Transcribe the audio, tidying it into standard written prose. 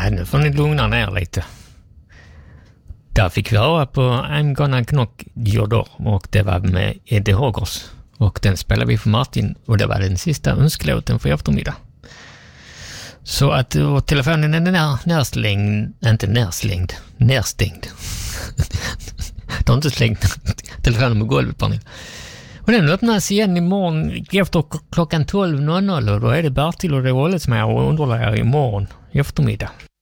nu får ni lugna ner lite. Där fick vi höra på I'm Gonna Knock Your Door och det var med Eddie Hoggers. Och den spelade vi för Martin och det var den sista önskelåten för eftermiddag. Så att telefonen är närstängd. Du har inte slängt telefonen på golvet på nu. Och den öppnas igen imorgon efter klockan 12.00 och då är det Bertil och det Olle som är och underlägger imorgon eftermiddag.